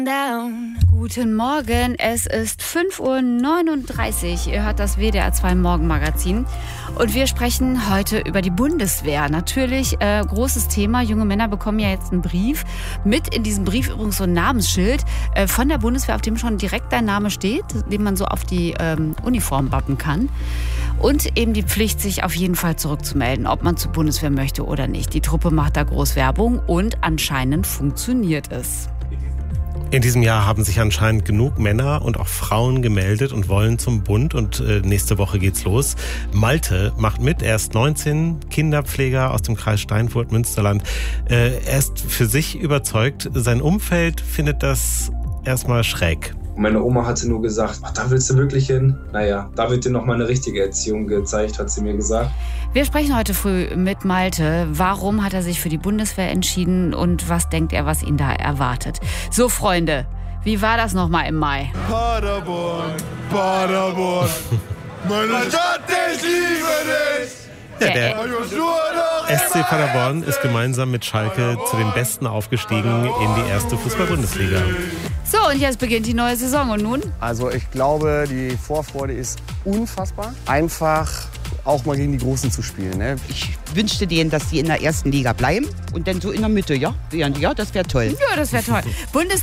Guten Morgen, es ist 5:39 Uhr. Ihr hört das WDR 2 Morgenmagazin. Und wir sprechen heute über die Bundeswehr. Natürlich großes Thema. Junge Männer bekommen ja jetzt einen Brief. Mit in diesem Brief übrigens so ein Namensschild von der Bundeswehr, auf dem schon direkt dein Name steht, den man so auf die Uniform bappen kann. Und eben die Pflicht, sich auf jeden Fall zurückzumelden, ob man zur Bundeswehr möchte oder nicht. Die Truppe macht da groß Werbung und anscheinend funktioniert es. In diesem Jahr haben sich anscheinend genug Männer und auch Frauen gemeldet und wollen zum Bund und nächste Woche geht's los. Malte macht mit, er ist 19, Kinderpfleger aus dem Kreis Steinfurt-Münsterland. Er ist für sich überzeugt, sein Umfeld findet das erstmal schräg. Meine Oma hatte nur gesagt, ach, da willst du wirklich hin? Naja, da wird dir noch mal eine richtige Erziehung gezeigt, hat sie mir gesagt. Wir sprechen heute früh mit Malte. Warum hat er sich für die Bundeswehr entschieden und was denkt er, was ihn da erwartet? So, Freunde, wie war das nochmal im Mai? Paderborn, Paderborn, meine Stadt, ich liebe dich! Ja, der SC Paderborn ist gemeinsam mit Schalke zu den Besten aufgestiegen in die erste Fußball-Bundesliga. So, und jetzt beginnt die neue Saison. Und nun? Also ich glaube, die Vorfreude ist unfassbar. Einfach auch mal gegen die Großen zu spielen. Ne? Ich wünschte denen, dass die in der ersten Liga bleiben und dann so in der Mitte, ja? Ja, das wäre toll. Ja, das wäre toll.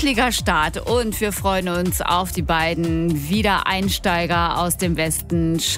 Bundesliga-Start und wir freuen uns auf die beiden Wiedereinsteiger aus dem Westen.